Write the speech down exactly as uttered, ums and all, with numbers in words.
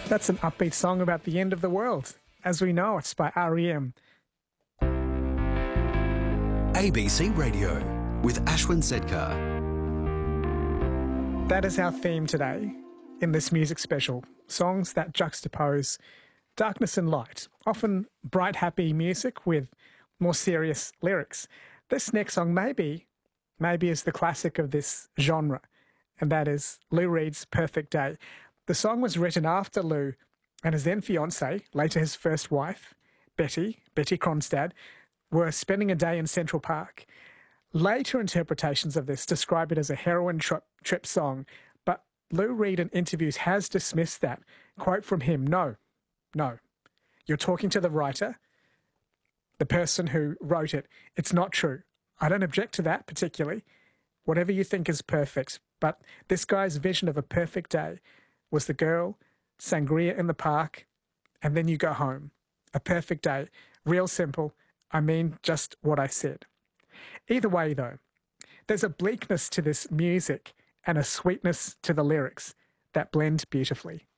That's an upbeat song about the end of the world. As we know, it's by R E M. A B C Radio with Ashwin Sedkar. That is our theme today in this music special. Songs that juxtapose darkness and light, often bright, happy music with more serious lyrics. This next song maybe, maybe is the classic of this genre, and that is Lou Reed's Perfect Day. The song was written after Lou and his then fiancée, later his first wife, Betty, Betty Kronstad, were spending a day in Central Park. Later interpretations of this describe it as a heroin trip, trip song, but Lou Reed in interviews has dismissed that. Quote from him, no, no. You're talking to the writer, the person who wrote it. It's not true. I don't object to that particularly. Whatever you think is perfect. But this guy's vision of a perfect day was the girl, sangria in the park, and then you go home. A perfect day. Real simple. I mean just what I said. Either way, though, there's a bleakness to this music and a sweetness to the lyrics that blend beautifully.